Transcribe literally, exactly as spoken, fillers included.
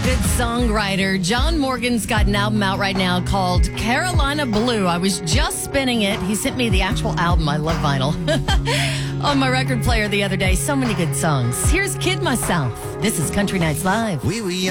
good songwriter. John Morgan's got an album out right now called Carolina Blue. I was just spinning it. He sent me the actual album. I love vinyl. On my record player the other day. So many good songs. Here's Kid Myself. This is Country Nights Live. We were young.